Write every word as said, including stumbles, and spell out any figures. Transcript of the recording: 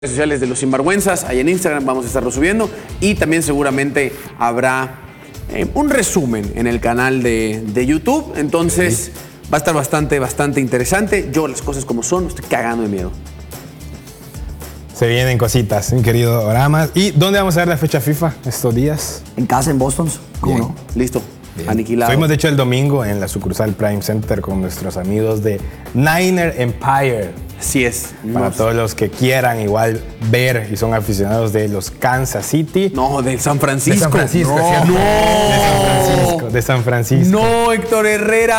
Redes sociales de Los Sinvergüenzas, ahí en Instagram vamos a estarlo subiendo y también seguramente habrá eh, un resumen en el canal de, de YouTube, entonces sí. Va a estar bastante, bastante interesante. Yo las cosas como son, me estoy cagando de miedo. Se vienen cositas, mi querido Oramas. ¿Y dónde vamos a ver la fecha FIFA estos días? En casa, en Boston. ¿Cómo no? Listo. Bien. Aniquilado. Fuimos de hecho el domingo en la sucursal Prime Center con nuestros amigos de Niner Empire. Así es. Para Nos... todos los que quieran igual ver y son aficionados de los Kansas City. No, de San Francisco. De San Francisco, no. ¿cierto? No. De San Francisco. De San Francisco. No, Héctor Herrera.